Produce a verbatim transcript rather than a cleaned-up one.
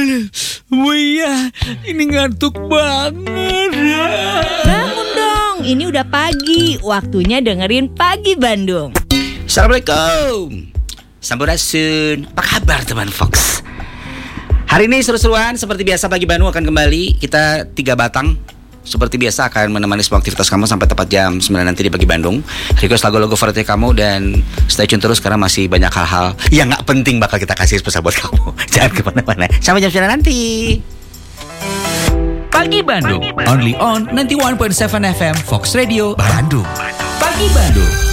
Oh iya, ini ngantuk banget. Bangun dong, ini udah pagi. Waktunya dengerin Pagi Bandung. Assalamualaikum, Sampurasun. Apa kabar teman Fox? Hari ini seru-seruan. Seperti biasa Pagi Bandung akan kembali. Kita tiga batang seperti biasa akan menemani semua aktivitas kamu sampai tepat jam sembilan nanti di Pagi Bandung. Request lagu-lagu favorit kamu dan stay tune terus karena masih banyak hal-hal yang gak penting bakal kita kasih spesial buat kamu. Jangan kemana-mana. Sampai jam sembilan nanti. Pagi Bandung, only on ninety-one point seven F M Fox Radio Bandung. Pagi Bandung.